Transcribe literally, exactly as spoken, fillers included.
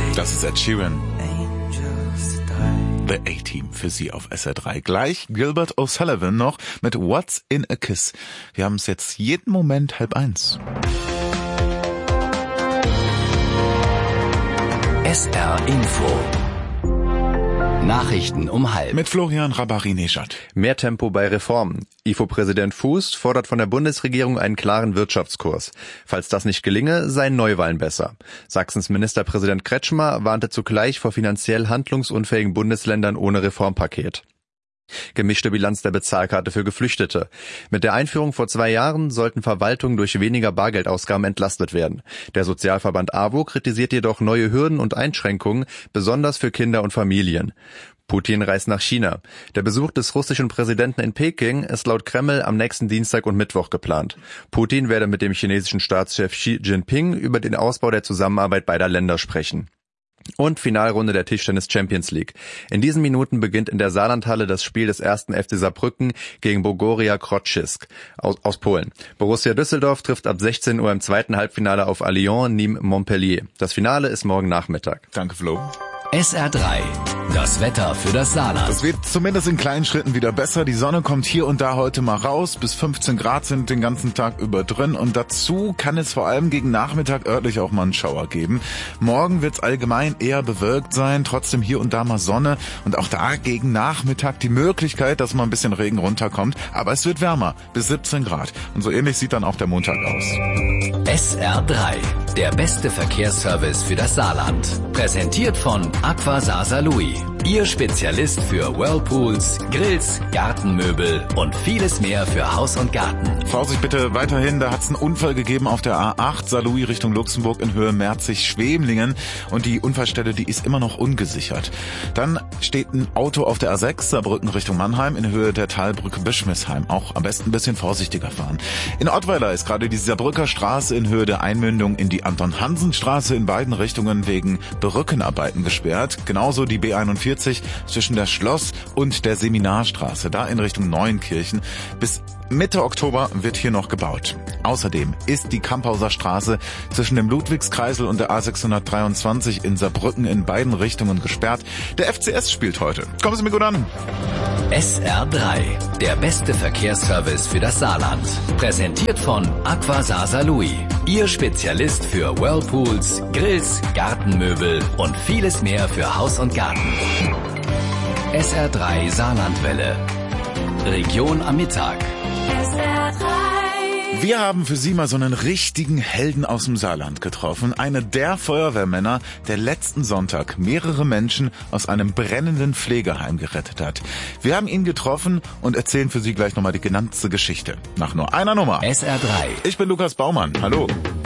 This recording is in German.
Das ist Ed Sheeran. The A-Team für Sie auf S R drei. Gleich Gilbert O'Sullivan noch mit What's in a Kiss. Wir haben es jetzt jeden Moment halb eins. S R Info. Nachrichten um halb. Mit Florian Rabari-Neschat. Mehr Tempo bei Reformen. I F O-Präsident Fuß fordert von der Bundesregierung einen klaren Wirtschaftskurs. Falls das nicht gelinge, seien Neuwahlen besser. Sachsens Ministerpräsident Kretschmer warnte zugleich vor finanziell handlungsunfähigen Bundesländern ohne Reformpaket. Gemischte Bilanz der Bezahlkarte für Geflüchtete. Mit der Einführung vor zwei Jahren sollten Verwaltungen durch weniger Bargeldausgaben entlastet werden. Der Sozialverband A W O kritisiert jedoch neue Hürden und Einschränkungen, besonders für Kinder und Familien. Putin reist nach China. Der Besuch des russischen Präsidenten in Peking ist laut Kreml am nächsten Dienstag und Mittwoch geplant. Putin werde mit dem chinesischen Staatschef Xi Jinping über den Ausbau der Zusammenarbeit beider Länder sprechen. Und Finalrunde der Tischtennis Champions League. In diesen Minuten beginnt in der Saarlandhalle das Spiel des ersten F C Saarbrücken gegen Bogoria Kroczysk aus, aus Polen. Borussia Düsseldorf trifft ab sechzehn Uhr im zweiten Halbfinale auf Allianz Nîmes Montpellier. Das Finale ist morgen Nachmittag. Danke, Flo. S R drei. Das Wetter für das Saarland. Es wird zumindest in kleinen Schritten wieder besser. Die Sonne kommt hier und da heute mal raus. Bis fünfzehn Grad sind den ganzen Tag über drin. Und dazu kann es vor allem gegen Nachmittag örtlich auch mal einen Schauer geben. Morgen wird es allgemein eher bewölkt sein. Trotzdem hier und da mal Sonne. Und auch da gegen Nachmittag die Möglichkeit, dass mal ein bisschen Regen runterkommt. Aber es wird wärmer. Bis siebzehn Grad. Und so ähnlich sieht dann auch der Montag aus. S R drei. Der beste Verkehrsservice für das Saarland. Präsentiert von Aqua Sasa Louis. Ihr Spezialist für Whirlpools, Grills, Gartenmöbel und vieles mehr für Haus und Garten. Vorsicht bitte weiterhin, da hat es einen Unfall gegeben auf der A acht, Saarlouis Richtung Luxemburg in Höhe Merzig-Schwemlingen und die Unfallstelle, die ist immer noch ungesichert. Dann steht ein Auto auf der A sechs, Saarbrücken Richtung Mannheim in Höhe der Talbrücke Bischmisheim. Auch am besten ein bisschen vorsichtiger fahren. In Ottweiler ist gerade die Saarbrücker Straße in Höhe der Einmündung in die Anton-Hansen-Straße in beiden Richtungen wegen Brückenarbeiten gesperrt. Genauso die B einundvierzig zwischen der Schloss- und der Seminarstraße, da in Richtung Neuenkirchen. Bis Mitte Oktober wird hier noch gebaut. Außerdem ist die Kamphauser Straße zwischen dem Ludwigskreisel und der A sechshundertdreiundzwanzig in Saarbrücken in beiden Richtungen gesperrt. Der F C S spielt heute. Kommen Sie mir gut an. S R drei. Der beste Verkehrsservice für das Saarland. Präsentiert von Aqua Sasa Louis. Ihr Spezialist für Whirlpools, Grills, Gartenmöbel und vieles mehr für Haus und Garten. S R drei Saarlandwelle. Region am Mittag. S R drei. Wir haben für Sie mal so einen richtigen Helden aus dem Saarland getroffen. Einer der Feuerwehrmänner, der letzten Sonntag mehrere Menschen aus einem brennenden Pflegeheim gerettet hat. Wir haben ihn getroffen und erzählen für Sie gleich nochmal die genannte Geschichte. Nach nur einer Nummer. S R drei. Ich bin Lukas Baumann. Hallo.